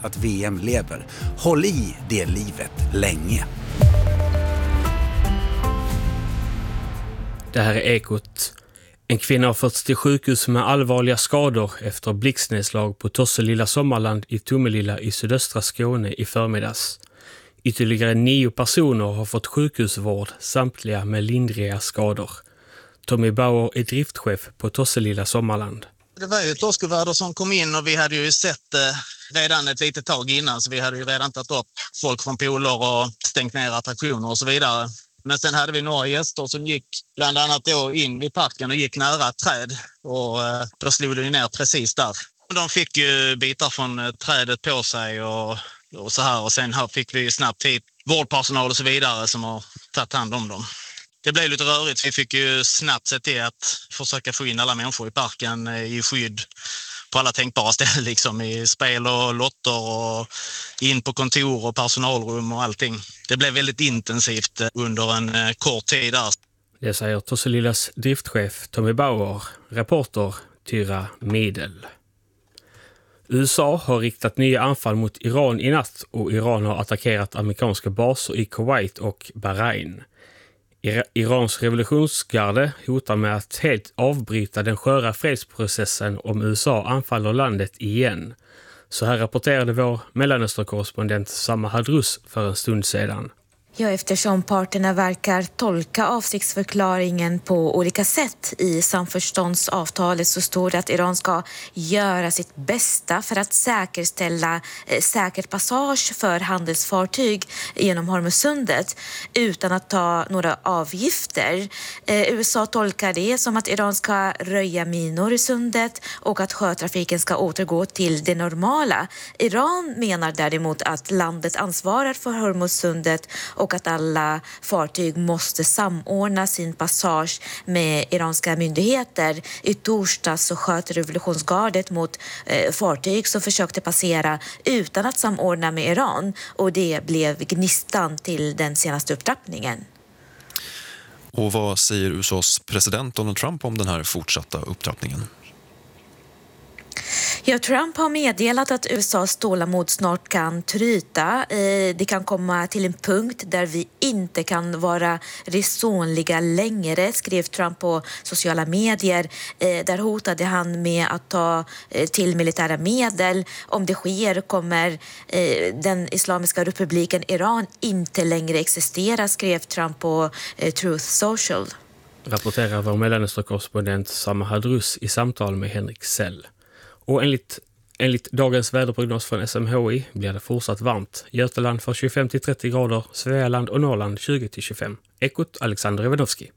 att VM lever. Håll i det livet länge. Det här är Ekot. En kvinna har förts till sjukhus med allvarliga skador efter blixtnedslag på Tosselilla Sommarland i Tomelilla i sydöstra Skåne i förmiddags. Ytterligare 9 personer har fått sjukhusvård, samtliga med lindriga skador. Tommy Bauer är driftchef på Tosselilla Sommarland. Det var ju ett åskoväder som kom in och vi hade ju sett redan ett litet tag innan, så vi hade ju redan tagit upp folk från pooler och stängt ner attraktioner och så vidare. Men sen hade vi några gäster som gick bland annat då in vid parken och gick nära ett träd och då slog det ner precis där. De fick ju bitar från trädet på sig och så här, och sen här fick vi snabbt hit vårdpersonal och så vidare som har tagit hand om dem. Det blev lite rörigt. Vi fick ju snabbt se till att försöka få in alla människor i parken i skydd på alla tänkbara ställen, liksom i spel och lotter och in på kontor och personalrum och allting. Det blev väldigt intensivt under en kort tid där. Det säger Tosselillas driftchef Tommy Bauer, reporter Tyra Midel. USA har riktat nya anfall mot Iran i natt och Iran har attackerat amerikanska baser i Kuwait och Bahrain. Irans revolutionsgarde hotar med att helt avbryta den sköra fredsprocessen om USA anfaller landet igen. Så här rapporterade vår Mellanöstern-korrespondent Sama Hadrus för en stund sedan. Ja, eftersom parterna verkar tolka avsiktsförklaringen på olika sätt i samförståndsavtalet så står det att Iran ska göra sitt bästa för att säkerställa säker passage för handelsfartyg genom Hormuzsundet utan att ta några avgifter. USA tolkar det som att Iran ska röja minor i sundet och att sjötrafiken ska återgå till det normala. Iran menar däremot att landet ansvarar för Hormuzsundet och att alla fartyg måste samordna sin passage med iranska myndigheter. I torsdags så sköt revolutionsgardet mot fartyg som försökte passera utan att samordna med Iran, och det blev gnistan till den senaste upptrappningen. Och vad säger USAs president Donald Trump om den här fortsatta upptrappningen? Ja, Trump har meddelat att USAs tålamod snart kan tryta. Det kan komma till en punkt där vi inte kan vara resonliga längre, skrev Trump på sociala medier. Där hotade han med att ta till militära medel. Om det sker kommer den Islamiska republiken Iran inte längre existera, skrev Trump på Truth Social. Rapporterar vår Mellanöstern-korrespondent Sama Hadrus i samtal med Henrik Sell. Och enligt dagens väderprognos från SMHI blir det fortsatt varmt. Götaland för 25-30 grader, Svealand och Norrland 20-25. Ekot Alexander Evanovski.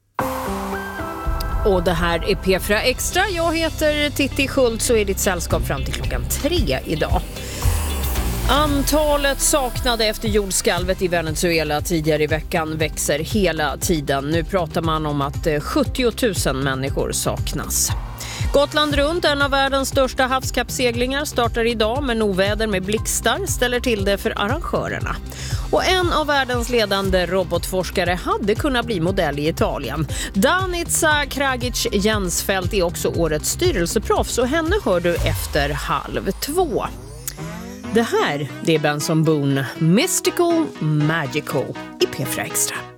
Och det här är P4 Extra. Jag heter Titti Schultz och är ditt sällskap fram till 3 idag. Antalet saknade efter jordskalvet i Venezuela tidigare i veckan växer hela tiden. Nu pratar man om att 70 000 människor saknas. Gotland runt, en av världens största havskappseglingar, startar idag, men oväder med blixtar ställer till det för arrangörerna. Och en av världens ledande robotforskare hade kunnat bli modell i Italien. Danica Kragic Jensfelt är också årets styrelseproffs och henne hör du efter 1:30. Det här, det är Benson Boone, Mystical Magical i P4 Extra.